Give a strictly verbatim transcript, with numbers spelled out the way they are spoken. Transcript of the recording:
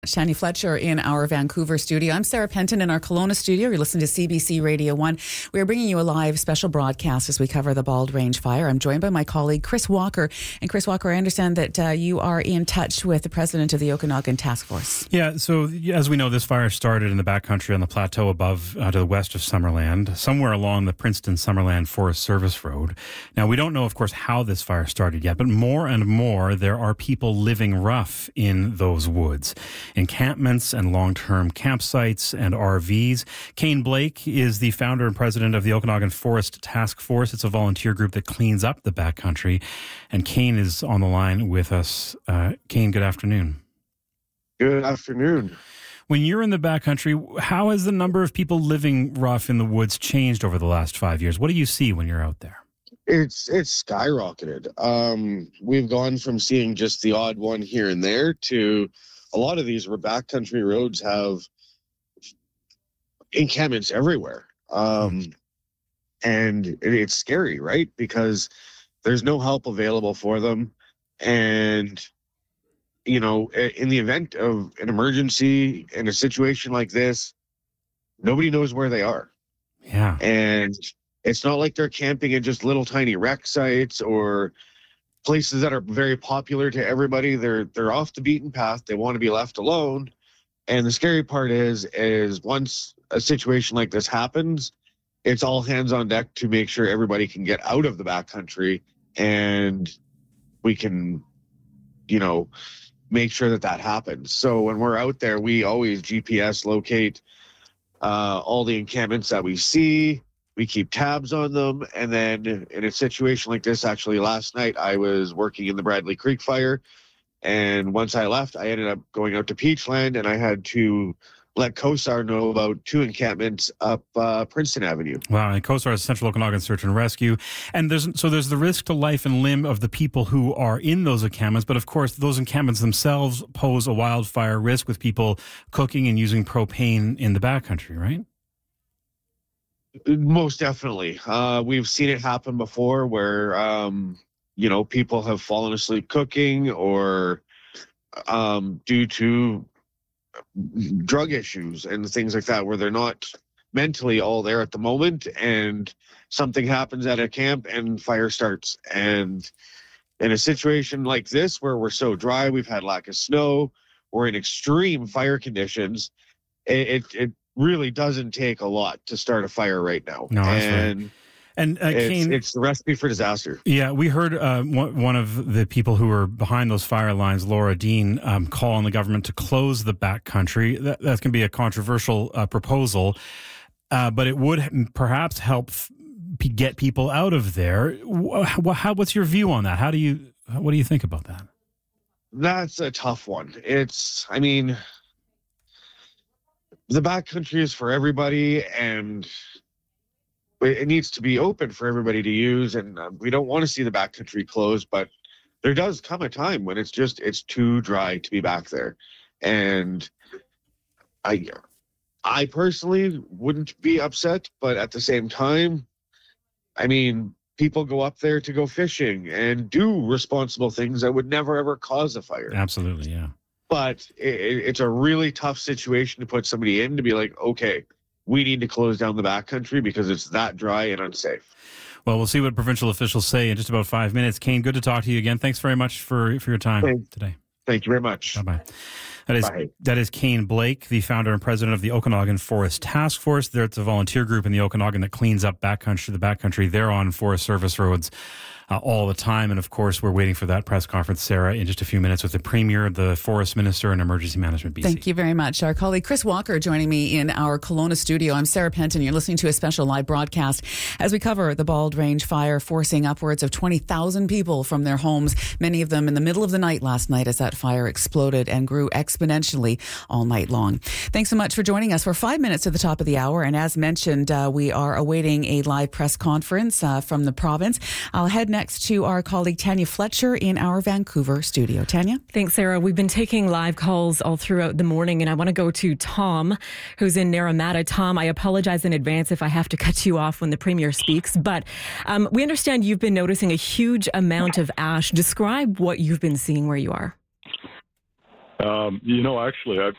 Tanya Fletcher in our Vancouver studio. I'm Sarah Penton in our Kelowna studio. You're listening to C B C Radio one. We are bringing you a live special broadcast as we cover the Bald Range fire. I'm joined by my colleague Chris Walker. And Chris Walker, I understand that uh, you are in touch with the president of the Okanagan Task Force. Yeah, so as we know, this fire started in the backcountry on the plateau above uh, to the west of Summerland, somewhere along the Princeton-Summerland Forest Service Road. Now, we don't know, of course, how this fire started yet, but more and more there are people living rough in those woods. Encampments and long-term campsites and R Vs. Kane Blake is the founder and president of the Okanagan Forest Task Force. It's a volunteer group that cleans up the backcountry. And Kane is on the line with us. Uh, Kane, good afternoon. Good afternoon. When you're in the backcountry, how has the number of people living rough in the woods changed over the last five years? What do you see when you're out there? It's it's skyrocketed. Um, we've gone from seeing just the odd one here and there to a lot of these backcountry roads have encampments everywhere. Um, and it's scary, right? Because there's no help available for them. And, you know, in the event of an emergency in a situation like this, nobody knows where they are. Yeah. And it's not like they're camping in just little tiny wreck sites or places that are very popular to everybody. They're they're off the beaten path. They want to be left alone. And the scary part is, is once a situation like this happens, it's all hands on deck to make sure everybody can get out of the backcountry, and we can, you know, make sure that that happens. So when we're out there, we always G P S locate uh, all the encampments that we see. We keep tabs on them. And then in a situation like this, actually last night, I was working in the Bradley Creek fire. And once I left, I ended up going out to Peachland, and I had to let COSAR know about two encampments up uh, Princeton Avenue. Wow, and COSAR is Central Okanagan Search and Rescue. And there's so there's the risk to life and limb of the people who are in those encampments. But of course, those encampments themselves pose a wildfire risk with people cooking and using propane in the backcountry, right? Most definitely. Uh, we've seen it happen before where, um, you know, people have fallen asleep cooking or um, due to drug issues and things like that, where they're not mentally all there at the moment, and something happens at a camp and fire starts. And in a situation like this, where we're so dry, we've had lack of snow, we're in extreme fire conditions, it, it, it really doesn't take a lot to start a fire right now. No, that's and right. And uh, it's, Kane, it's the recipe for disaster. Yeah, we heard uh, one of the people who were behind those fire lines, Laura Dean, um, call on the government to close the backcountry. That, that can be a controversial uh, proposal, uh, but it would perhaps help f- get people out of there. How, what's your view on that? How do you, what do you think about that? That's a tough one. It's, I mean, the backcountry is for everybody, and it needs to be open for everybody to use. And uh, we don't want to see the backcountry closed, but there does come a time when it's just, it's too dry to be back there. And I, I personally wouldn't be upset, but at the same time, I mean, people go up there to go fishing and do responsible things that would never, ever cause a fire. Absolutely. Yeah. But it, it's a really tough situation to put somebody in, to be like, okay, we need to close down the backcountry because it's that dry and unsafe. Well, we'll see what provincial officials say in just about five minutes. Kane, good to talk to you again. Thanks very much for, for your time Thanks. today. Thank you very much. Bye-bye. That is, Bye. that is Kane Blake, the founder and president of the Okanagan Forest Task Force. They're it's a volunteer group in the Okanagan that cleans up backcountry, the backcountry. They're on Forest Service roads uh, all the time. And of course, we're waiting for that press conference, Sarah, in just a few minutes with the Premier, the Forest Minister, and Emergency Management B C. Thank you very much. Our colleague Chris Walker joining me in our Kelowna studio. I'm Sarah Penton. You're listening to a special live broadcast as we cover the Bald Range fire, forcing upwards of twenty thousand people from their homes, many of them in the middle of the night last night as that fire exploded and grew exponentially all night long. Thanks so much for joining us. We're five minutes to the top of the hour, and as mentioned, uh, we are awaiting a live press conference uh, from the province. I'll head next to our colleague Tanya Fletcher in our Vancouver studio. Tanya? Thanks, Sarah. We've been taking live calls all throughout the morning, and I want to go to Tom, who's in Naramata. Tom, I apologize in advance if I have to cut you off when the Premier speaks, but um, we understand you've been noticing a huge amount of ash. Describe what you've been seeing where you are. Um, you know, actually, I've